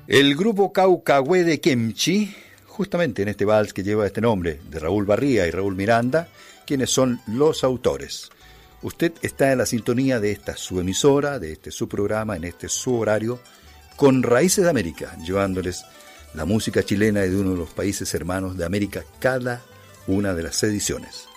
El grupo Caucahué de Kemchi, justamente en este vals que lleva este nombre, de Raúl Barría y Raúl Miranda, quienes son los autores. Usted está en la sintonía de esta su emisora, de este su programa, en este su horario, con Raíces de América, llevándoles la música chilena de uno de los países hermanos de América cada una de las ediciones.